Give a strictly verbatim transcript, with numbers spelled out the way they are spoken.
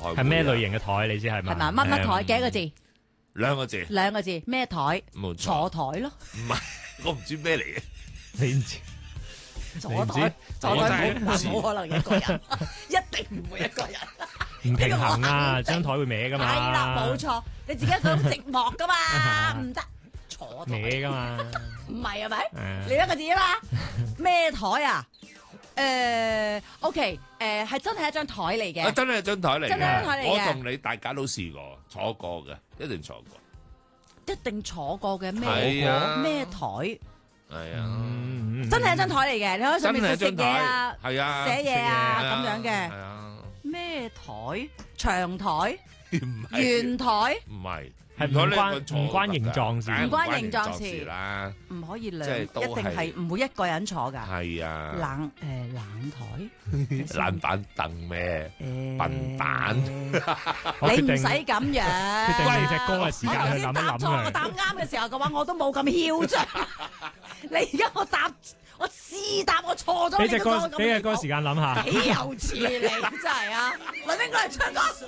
開。 係咩類型嘅台？你知係咪？ 係咪乜乜台？幾多個字？ 兩個字。 兩個字咩台？ 冇錯。 坐台咯。 唔係，我唔知咩嚟嘅。 你唔知？ 坐台，坐台冇冇可能一個人，一定唔會一個人。 唔平衡啊，張台會歪噶嘛。 係啦，冇錯，你自己一個人寂寞噶嘛，唔得。坐台歪噶嘛。 唔係係咪？你一個字啊嘛？咩台啊？誒，OK，誒係真係一張台嚟嘅。 真係一張台嚟嘅。 真係張台嚟嘅。 我同你大家都試過坐過嘅，一定坐過。 一定坐過嘅咩咩台？ 係啊， 真係一張台嚟嘅，你可以上面食嘢啊， 係啊， 寫嘢啊咁樣嘅。 係啊。 咩台？長台？ 唔係。 圓台？ 唔係。 係唔關唔關形狀事， 唔關形狀事啦。 唔可以兩，一定係唔會一個人坐㗎。 係啊。 冷誒冷台， 冷板凳咩？笨蛋。 你唔使咁樣。 決定你隻歌嘅時間去諗一諗佢。我答啱嘅時候嘅話，我都冇咁囂張。你而家我答我試答我錯咗。 俾隻歌，俾隻歌時間諗下。 幾有似你真係啊！林英哥嚟唱歌。